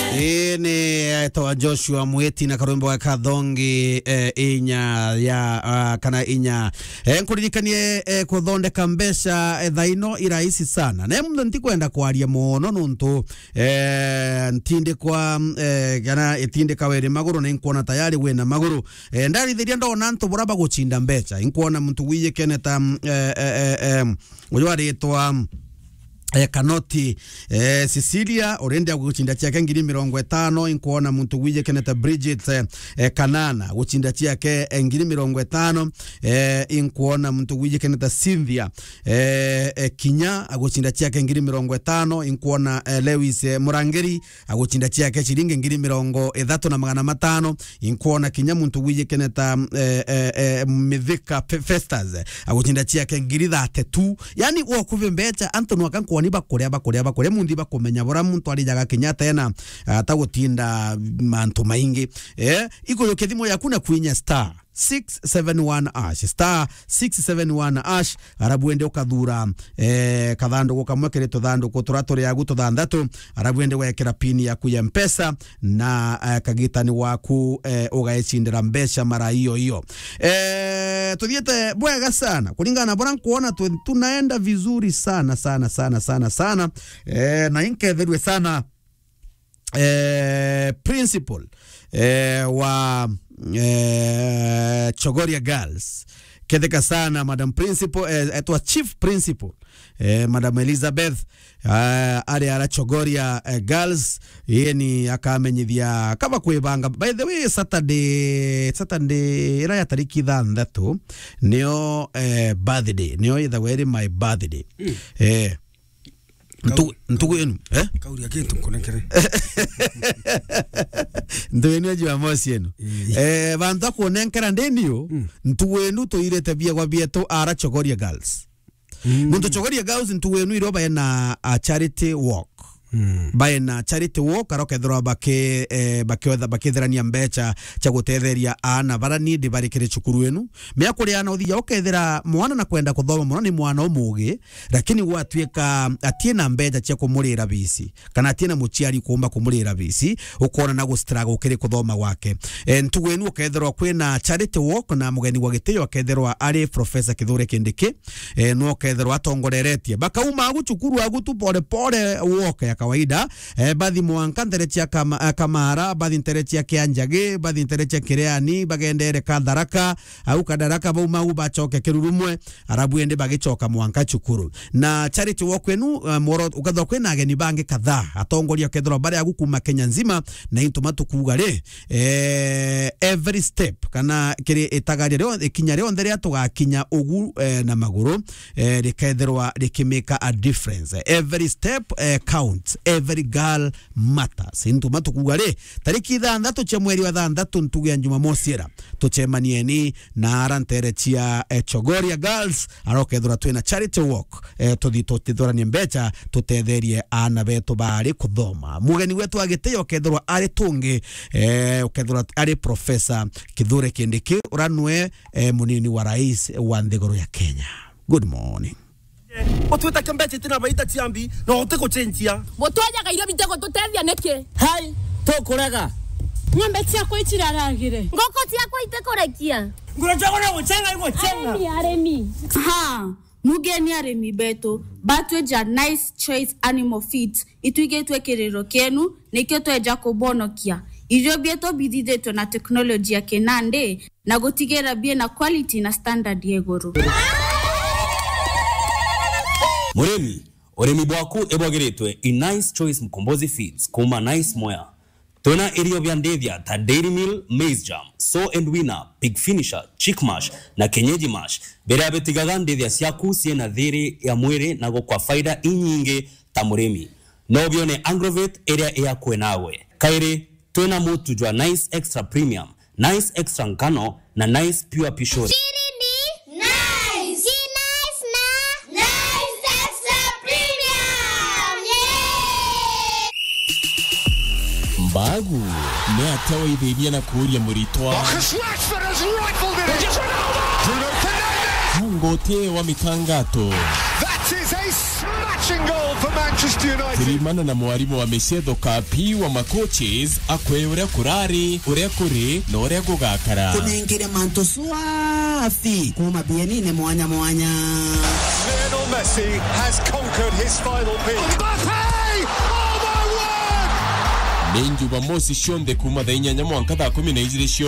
Ni toa Joshua Mweti na karumbo wa Kathongi inya ya kana inya nkuririkanie kuthondeka mbesha thaino iraisi sana na mndo ntikwenda kwaria muno nuntu ntinde kwa kana itinde kawere maguru na inkuona tayari wena maguru ndarithiria ndona ntu buraba guchinda mbecha inkuona muntu wiye keneta uyo aritwa Kanoti Cecilia orende guchinda chiake 50 inkuona muntu wije keneta Bridget Kanana guchinda chiake 50 inkuona muntu wije keneta Cynthia Kinya aguchinda chiake 50 inkuona Lewis Murangeri aguchinda chiake shilingi 30,500 inkuona Kinya muntu wije keneta Mithika Festas aguchinda chiake 32 yani wokuve mbecha Anthony wakanku ni bakorea mundi bakomenya bora muntu arijaga Kenyatta ena atagutinda mantu maingi iko kethimo yakuna kwinya star 671 ash star 671 ash arabuende ukathura kathando gukamwekere tuthando kuturatore yagu tuthandatu arabuende wekera pini yaku ya mpesa na kagitani waku ugaecindira mbesha mara hiyo tudiete bwega sana kulingana bora kuona tunaenda vizuri sana na inkedherwe sana principal wa Chogoria Girls kedeka sana Madam Principal etwa Chief Principal Madam Elizabeth ara Chogoria Girls yeni akamenyithia kaba kwibanga by the way Saturday ira ya tariki 6 nio birthday nio ithaweri my birthday Ntugu yenu kauri akintu konekere ntuwenu Jumamosi yenu bantu akuonenkera ndenio ntuwenu toirete bia kwa bieto ara Chogoria Girls muntu Chogoria Girls ntuwenu iroba na charity walk by na charity walk arokethro baketherania mbecha cha gutetheria ana barani ndi barikire cukuru wenu mea kuriana uthia ukethera mwana na kwenda kuthoma mwana ni mwana umuge lakini gwatuika atiena mbecha cia kumurira bisi kana atiena muciari kumba kumurira bisi ukona na gustraga ukiri kuthoma wake ntuwenu ukethero kwina charity walk na mugeni wa gitio ukethero ari Professor Kithure Kindiki no ukethero atongoreretie bakauma agu cukuru agu tu pole walk ya kawaida bathi mwanka nteretia Kamara bathi nteretia Kianjage bathi nteretia Kireani bagendere Katharaka au Kadaraka bauma ubachoke Kirurumwe arabu ende bagichoka mwanka cukuru na charity walk wenu moro ukathwa kwena ageni bange kadhaa atongoria kethro bare agukuma Kenya nzima na intuma tukugare every step kana kiri etagari ryo ikinya ryo ndere atugakinya ugu na maguru riketherwa rikimeka a difference every step counts every girl matters intuma tukugare tariki 6 cia mweri wa 6 ntugu ya Jumamosi era tuchemanieni na aranterechia Chogoria Girls arokethura twina charity walk tuthithoranie mbecha tutetherie ana betu bari kuthoma mugeni wetu agiteo kethurwa ari tungi ukethurwa ari Professor Kithure Kindiki uranwe munini wa rais wa nthiguru ya Kenya. Good morning. Otweta kambete tina baita tiambi no oteko chenjia motwaja kairo bitego tutethia neke hai to korega ngombe tiako itiraragire ngoko tiako itekorekia ngurajago na guchenga iguchenga aremi mugeni aremi beto batweja nice choice animal feeds ituigetwe kiriro kenu nikyo tweja kubonokia ijo bieto bididetwe na teknolojia kenande na gutigera bie na quality na standard yegoro Oremi bwaku ebogeretwe Nice Choice Mkombozi Feeds kuma Nice Moya tona erio byandevya ta Dairy Meal, Maize Jam, So and Winner, Pig Finisher, Chick Mash na Kenyeji Mash bera betigaga ndevya siaku siena dhere ya mwere na kwa faida inyinge ta muremi no bione Angrovet area ya kwenawe kaire tona mutu jwa Nice Extra Premium, Nice Extra Ngano na Nice Pure Pishori Bagu ne atawa iberia na kuria muritwa Ngote wa mitangato. That is a smashing goal for Manchester United. Kirimana na mwarimu wa Meshedo Kapi wa macoaches akwe uria kurari uria kuri na uria gugakara kunengire manto swafi kuma bienine mwanya Lionel Messi has conquered his final peak. Mbappe! Oh my word! Nenjuba mosi shonde kuma da inyanya mwanka da 12 cio